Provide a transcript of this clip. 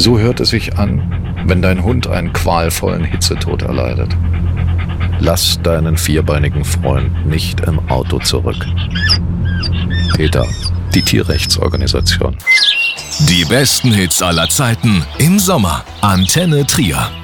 So hört es sich an, wenn dein Hund einen qualvollen Hitzetod erleidet. Lass deinen vierbeinigen Freund nicht im Auto zurück. PETA, die Tierrechtsorganisation. Die besten Hits aller Zeiten im Sommer. Antenne Trier.